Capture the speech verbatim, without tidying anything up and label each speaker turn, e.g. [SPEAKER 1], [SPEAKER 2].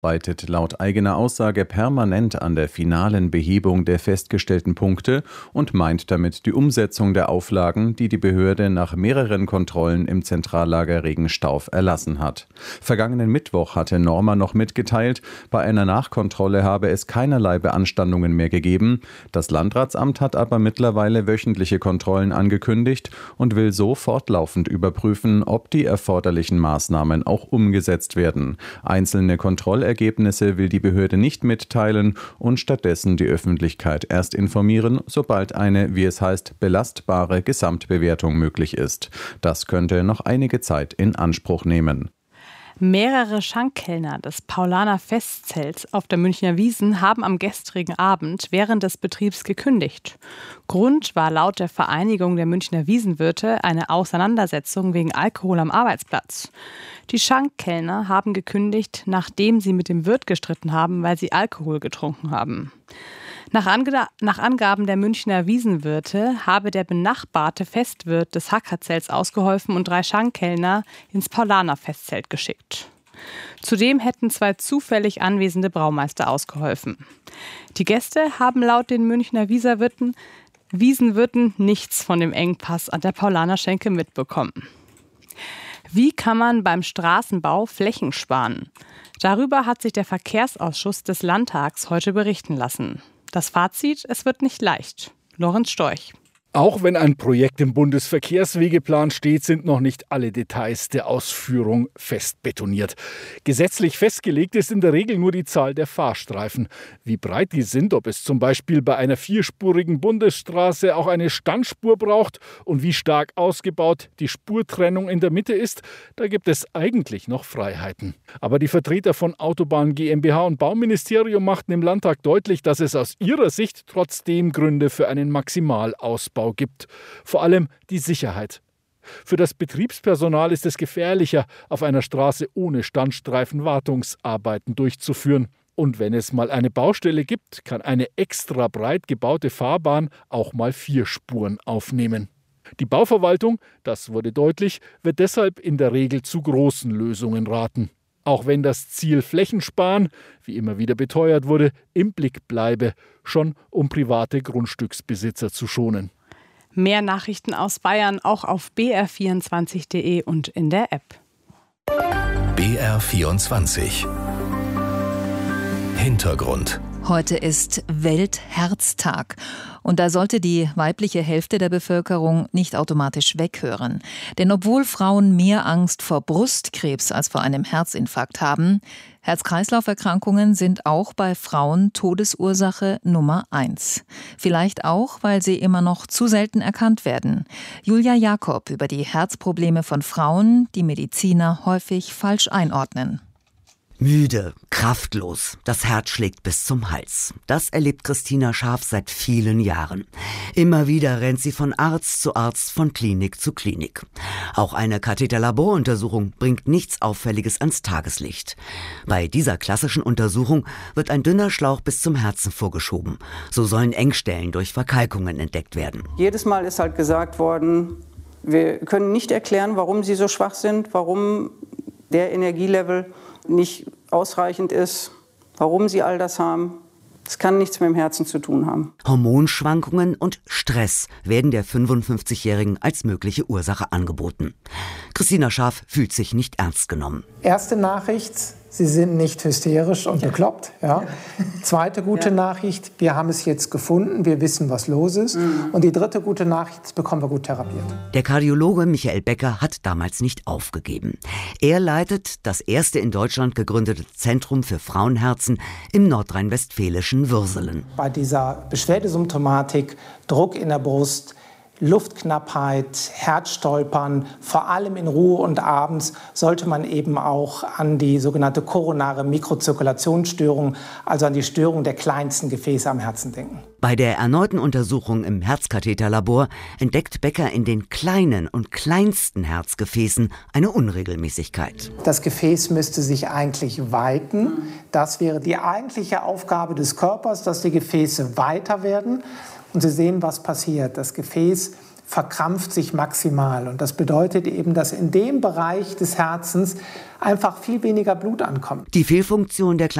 [SPEAKER 1] arbeitet laut eigener Aussage permanent an der finalen Behebung der festgestellten Punkte und meint damit die Umsetzung der Auflagen, die die Behörde nach mehreren Kontrollen im Zentrallager Regenstauf erlassen hat. Vergangenen Mittwoch hatte Norma noch mitgeteilt, bei einer Nachkontrolle habe es keinerlei Beanstandungen mehr gegeben. Das Landratsamt hat aber mittlerweile wöchentliche Kontrollen angekündigt und will so fortlaufend überprüfen, ob die erforderlichen Maßnahmen auch umgesetzt werden. Einzelne Kontrollergebnisse Ergebnisse will die Behörde nicht mitteilen und stattdessen die Öffentlichkeit erst informieren, sobald eine, wie es heißt, belastbare Gesamtbewertung möglich ist. Das könnte noch einige Zeit in Anspruch nehmen.
[SPEAKER 2] Mehrere Schankkellner des Paulaner Festzelts auf der Münchner Wiesn haben am gestrigen Abend während des Betriebs gekündigt. Grund war laut der Vereinigung der Münchner Wiesenwirte eine Auseinandersetzung wegen Alkohol am Arbeitsplatz. Die Schankkellner haben gekündigt, nachdem sie mit dem Wirt gestritten haben, weil sie Alkohol getrunken haben. Nach, Ange- nach Angaben der Münchner Wiesenwirte habe der benachbarte Festwirt des Hackerzelts ausgeholfen und drei Schankkellner ins Paulaner Festzelt geschickt. Zudem hätten zwei zufällig anwesende Braumeister ausgeholfen. Die Gäste haben laut den Münchner Wiesenwirten, Wiesenwirten nichts von dem Engpass an der Paulaner Schenke mitbekommen. Wie kann man beim Straßenbau Flächen sparen? Darüber hat sich der Verkehrsausschuss des Landtags heute berichten lassen. Das Fazit: Es wird nicht leicht. Lorenz Storch.
[SPEAKER 3] Auch wenn ein Projekt im Bundesverkehrswegeplan steht, sind noch nicht alle Details der Ausführung fest betoniert. Gesetzlich festgelegt ist in der Regel nur die Zahl der Fahrstreifen. Wie breit die sind, ob es zum Beispiel bei einer vierspurigen Bundesstraße auch eine Standspur braucht und wie stark ausgebaut die Spurtrennung in der Mitte ist, da gibt es eigentlich noch Freiheiten. Aber die Vertreter von Autobahn GmbH und Bauministerium machten im Landtag deutlich, dass es aus ihrer Sicht trotzdem Gründe für einen Maximalausbau gibt. Vor allem die Sicherheit. Für das Betriebspersonal ist es gefährlicher, auf einer Straße ohne Standstreifen Wartungsarbeiten durchzuführen. Und wenn es mal eine Baustelle gibt, kann eine extra breit gebaute Fahrbahn auch mal vier Spuren aufnehmen. Die Bauverwaltung, das wurde deutlich, wird deshalb in der Regel zu großen Lösungen raten. Auch wenn das Ziel Flächensparen, wie immer wieder beteuert wurde, im Blick bleibe, schon um private Grundstücksbesitzer zu schonen.
[SPEAKER 2] Mehr Nachrichten aus Bayern auch auf b r vierundzwanzig punkt d e und in der App.
[SPEAKER 4] B R vierundzwanzig Hintergrund.
[SPEAKER 5] Heute ist Weltherztag und da sollte die weibliche Hälfte der Bevölkerung nicht automatisch weghören. Denn obwohl Frauen mehr Angst vor Brustkrebs als vor einem Herzinfarkt haben, Herz-Kreislauf-Erkrankungen sind auch bei Frauen Todesursache Nummer eins. Vielleicht auch, weil sie immer noch zu selten erkannt werden. Julia Jakob über die Herzprobleme von Frauen, die Mediziner häufig falsch einordnen.
[SPEAKER 6] Müde, kraftlos, das Herz schlägt bis zum Hals. Das erlebt Christina Scharf seit vielen Jahren. Immer wieder rennt sie von Arzt zu Arzt, von Klinik zu Klinik. Auch eine Katheterlaboruntersuchung bringt nichts Auffälliges ans Tageslicht. Bei dieser klassischen Untersuchung wird ein dünner Schlauch bis zum Herzen vorgeschoben. So sollen Engstellen durch Verkalkungen entdeckt werden.
[SPEAKER 7] Jedes Mal ist halt gesagt worden, wir können nicht erklären, warum sie so schwach sind, warum der Energielevel nicht ausreichend ist, warum sie all das haben. Das kann nichts mit dem Herzen zu tun haben.
[SPEAKER 6] Hormonschwankungen und Stress werden der fünfundfünfzigjährigen als mögliche Ursache angeboten. Christina Scharf fühlt sich nicht ernst genommen.
[SPEAKER 8] Erste Nachricht: Sie sind nicht hysterisch und bekloppt. Ja. Zweite gute ja. Nachricht: Wir haben es jetzt gefunden, wir wissen, was los ist. Mhm. Und die dritte gute Nachricht: das bekommen wir gut therapiert.
[SPEAKER 6] Der Kardiologe Michael Becker hat damals nicht aufgegeben. Er leitet das erste in Deutschland gegründete Zentrum für Frauenherzen im nordrhein-westfälischen Würselen.
[SPEAKER 8] Bei dieser Beschwerdesymptomatik, Druck in der Brust, Luftknappheit, Herzstolpern, vor allem in Ruhe und abends, sollte man eben auch an die sogenannte koronare Mikrozirkulationsstörung, also an die Störung der kleinsten Gefäße am Herzen denken.
[SPEAKER 6] Bei der erneuten Untersuchung im Herzkatheterlabor entdeckt Becker in den kleinen und kleinsten Herzgefäßen eine Unregelmäßigkeit.
[SPEAKER 8] Das Gefäß müsste sich eigentlich weiten. Das wäre die eigentliche Aufgabe des Körpers, dass die Gefäße weiter werden. Und Sie sehen, was passiert. Das Gefäß verkrampft sich maximal. Und das bedeutet eben, dass in dem Bereich des Herzens einfach viel weniger Blut ankommt.
[SPEAKER 6] Die Fehlfunktion der